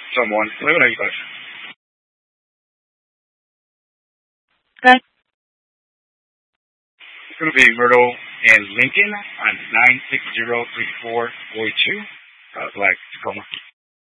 someone. Let me know, you guys. Okay. It's going to be Myrtle and Lincoln on 9603442, Black Tacoma.